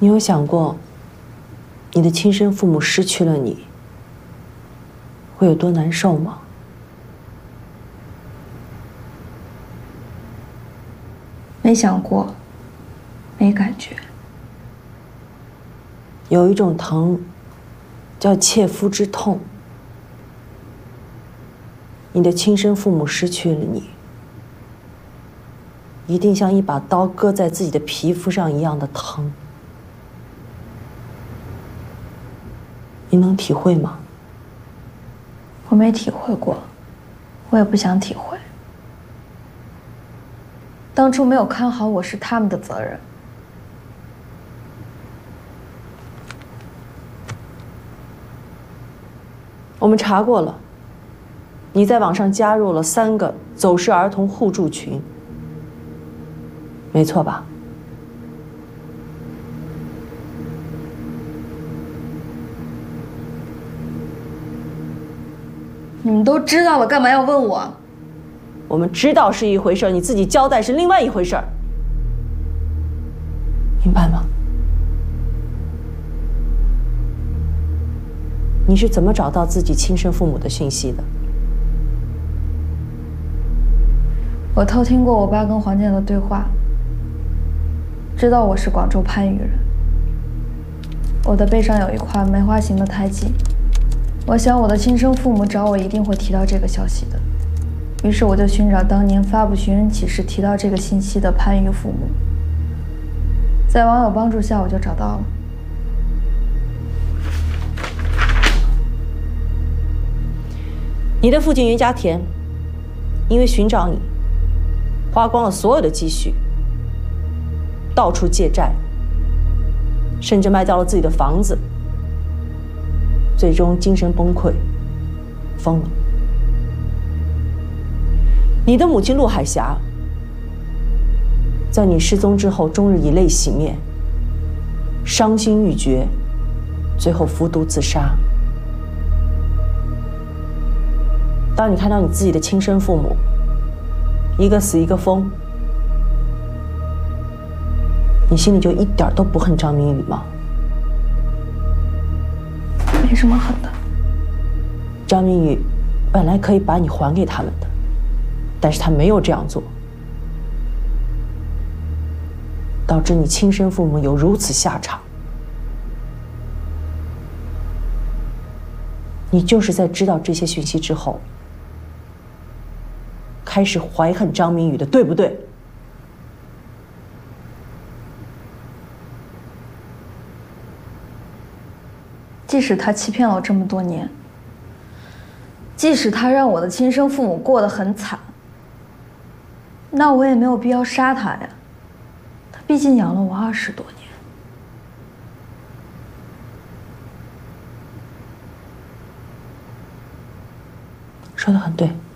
你有想过，你的亲生父母失去了你，会有多难受吗？ 没想过，没感觉。 有一种疼，叫切肤之痛。你的亲生父母失去了你，一定像一把刀割在自己的皮肤上一样的疼。你能体会吗？ 我没体会过，我也不想体会。当初没有看好我是他们的责任。 我们查过了，你在网上加入了3个走失儿童互助群，没错吧？ 你们都知道了，干嘛要问我？ 我们知道是一回事，你自己交代是另外一回事，明白吗？你是怎么找到自己亲生父母的讯息的？ 我偷听过我爸跟黄健的对话，知道我是广州番禺人。我的背上有一块梅花形的胎记，我想我的亲生父母找我一定会提到这个消息的，于是我就寻找当年发布寻人启事提到这个信息的番禺父母，在网友帮助下我就找到了。 你的父亲袁家田，因为寻找你，花光了所有的积蓄，到处借债，甚至卖掉了自己的房子，最终精神崩溃，疯了。你的母亲陆海霞，在你失踪之后，终日以泪洗面，伤心欲绝，最后服毒自杀。当你看到你自己的亲生父母，一个死一个疯，你心里就一点都不恨张明宇吗？ 没什么恨的。 张明宇本来可以把你还给他们的，但是他没有这样做，导致你亲生父母有如此下场。你就是在知道这些讯息之后，开始怀恨张明宇的，对不对？ 即使他欺骗了我这么多年，即使他让我的亲生父母过得很惨，那我也没有必要杀他呀。他毕竟养了我20多年。 说得很对。